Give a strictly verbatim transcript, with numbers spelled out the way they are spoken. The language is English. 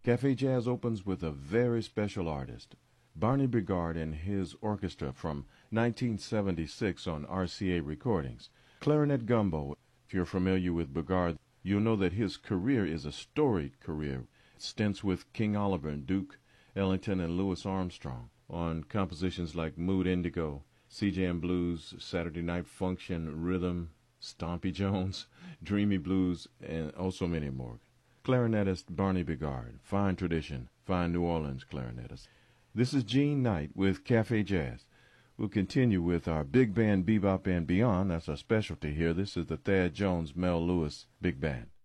Cafe Jazz opens with a very special artist, Barney Bigard and his orchestra from nineteen seventy-six on R C A Recordings. Clarinet Gumbo. If you're familiar with Bigard, you'll know that his career is a storied career. Stints with King Oliver and Duke Ellington and Louis Armstrong on compositions like Mood Indigo, C J M Blues, Saturday Night Function, Rhythm, Stompy Jones, Dreamy Blues, and also many more. Clarinetist Barney Bigard, fine tradition, fine New Orleans clarinetist. This is Gene Knight with Cafe Jazz. We'll continue with our big band bebop and beyond. That's our specialty here. This is the Thad Jones Mel Lewis Big Band.